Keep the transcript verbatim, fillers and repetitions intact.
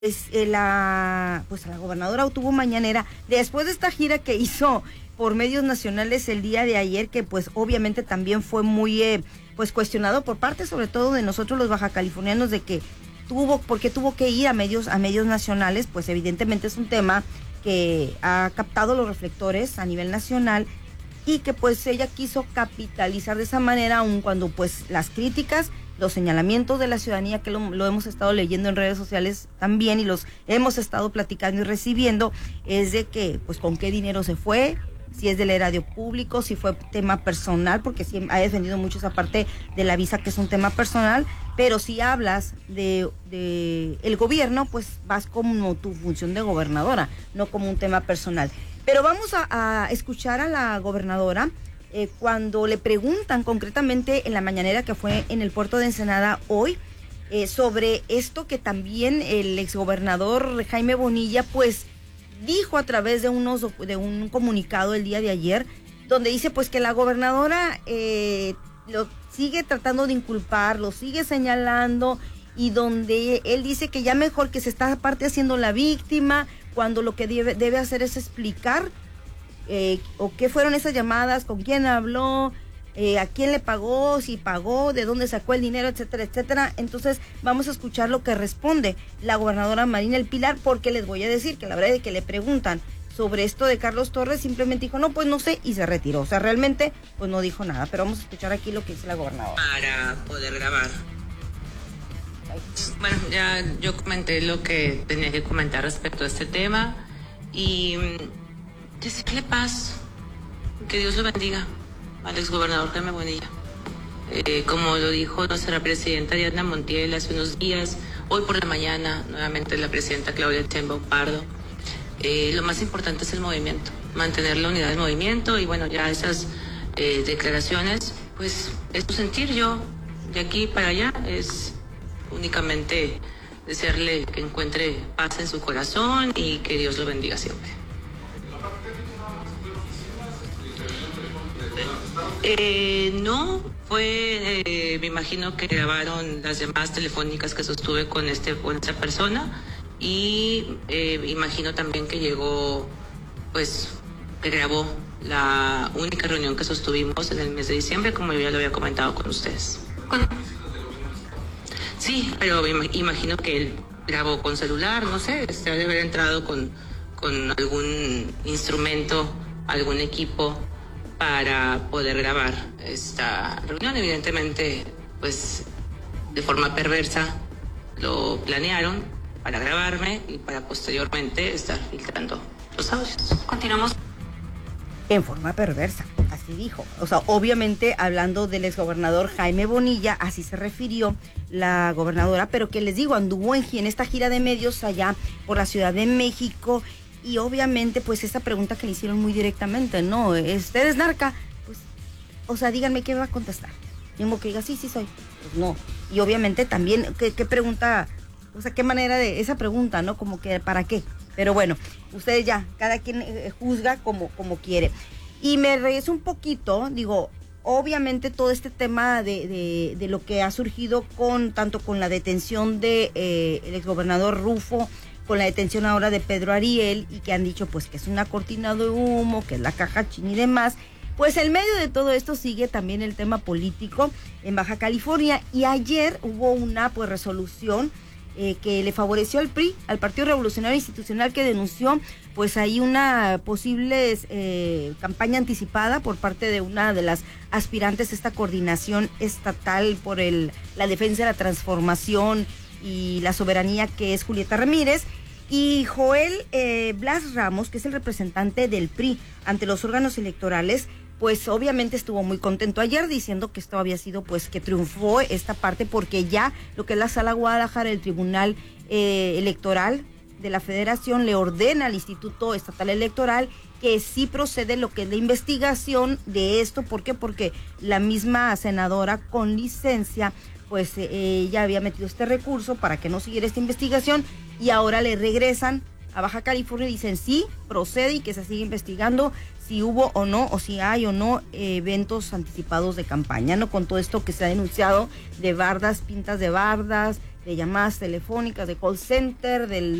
Es, eh, la, pues la gobernadora tuvo mañanera después de esta gira que hizo por medios nacionales el día de ayer, que pues obviamente también fue muy eh, pues cuestionado por parte sobre todo de nosotros los bajacalifornianos, de que tuvo, porque tuvo que ir a medios, a medios nacionales. Pues evidentemente es un tema que ha captado los reflectores a nivel nacional y que pues ella quiso capitalizar de esa manera, aun cuando pues las críticas, los señalamientos de la ciudadanía, que lo, lo hemos estado leyendo en redes sociales también y los hemos estado platicando y recibiendo, es de que pues con qué dinero se fue, si es del erario público, si fue tema personal, porque sí ha defendido mucho esa parte de la visa, que es un tema personal, pero si hablas de, de el gobierno, pues vas como tu función de gobernadora, no como un tema personal. Pero vamos a, a escuchar a la gobernadora eh, cuando le preguntan concretamente en la mañanera que fue en el puerto de Ensenada hoy, eh, sobre esto que también el exgobernador Jaime Bonilla pues dijo a través de unos de un comunicado el día de ayer, donde dice pues que la gobernadora eh, lo sigue tratando de inculpar, lo sigue señalando, y donde él dice que ya mejor que se está aparte haciendo la víctima, cuando lo que debe, debe hacer es explicar eh, o qué fueron esas llamadas, con quién habló, eh, a quién le pagó, si pagó, de dónde sacó el dinero, etcétera, etcétera. Entonces vamos a escuchar lo que responde la gobernadora Marina El Pilar, porque les voy a decir que la verdad es que le preguntan sobre esto de Carlos Torres, simplemente dijo, no, pues no sé, y se retiró. O sea, realmente, pues no dijo nada, pero vamos a escuchar aquí lo que dice la gobernadora. Para poder grabar. Bueno, ya yo comenté lo que tenía que comentar respecto a este tema y decirle paz, que Dios lo bendiga al exgobernador Jaime Bonilla. Eh, como lo dijo nuestra presidenta Diana Montiel hace unos días, hoy por la mañana nuevamente la presidenta Claudia Sheinbaum Pardo, eh, lo más importante es el movimiento, mantener la unidad del movimiento, y bueno, ya esas eh, declaraciones, pues es tu sentir. Yo de aquí para allá es únicamente desearle que encuentre paz en su corazón y que Dios lo bendiga siempre. Eh, no, fue, eh, me imagino que grabaron las llamadas telefónicas que sostuve con, este, con esta persona, y eh, imagino también que llegó, pues, que grabó la única reunión que sostuvimos en el mes de diciembre, como yo ya lo había comentado con ustedes. Con... Sí, pero imagino que él grabó con celular, no sé, este, debe haber entrado con, con algún instrumento, algún equipo para poder grabar esta reunión. Evidentemente, pues, de forma perversa lo planearon para grabarme y para posteriormente estar filtrando los audios. Continuamos. En forma perversa, así dijo. O sea, obviamente hablando del exgobernador Jaime Bonilla, así se refirió la gobernadora, pero que les digo, anduvo en, en esta gira de medios allá por la Ciudad de México, y obviamente pues esta pregunta que le hicieron muy directamente, ¿no? ¿Usted es narca? Pues, o sea, díganme qué me va a contestar. Mismo que diga, sí, sí soy. Pues no. Y obviamente también, ¿qué, qué pregunta? O sea, qué manera de esa pregunta, ¿no? Como que, ¿para qué? Pero bueno, ustedes ya, cada quien eh, juzga como, como quiere. Y me regreso un poquito, digo, obviamente todo este tema de, de, de lo que ha surgido con, tanto con la detención de eh, el exgobernador Rufo, con la detención ahora de Pedro Ariel, y que han dicho pues que es una cortina de humo, que es la caja china y demás. Pues en medio de todo esto sigue también el tema político en Baja California, y ayer hubo una pues resolución Eh, que le favoreció al P R I, al Partido Revolucionario Institucional, que denunció pues ahí una posible eh, campaña anticipada por parte de una de las aspirantes a esta coordinación estatal por el, la defensa de la transformación y la soberanía, que es Julieta Ramírez. Y Joel eh, Blas Ramos, que es el representante del P R I ante los órganos electorales, pues obviamente estuvo muy contento ayer, diciendo que esto había sido, pues, que triunfó esta parte, porque ya lo que es la Sala Guadalajara, el Tribunal eh, Electoral de la Federación, le ordena al Instituto Estatal Electoral que sí procede lo que es la investigación de esto. ¿Por qué? Porque la misma senadora con licencia, pues eh, ella había metido este recurso para que no siguiera esta investigación, y ahora le regresan a Baja California y dicen sí, procede, y que se sigue investigando si hubo o no, o si hay o no eh, eventos anticipados de campaña, ¿no? Con todo esto que se ha denunciado de bardas, pintas de bardas, de llamadas telefónicas, de call center, del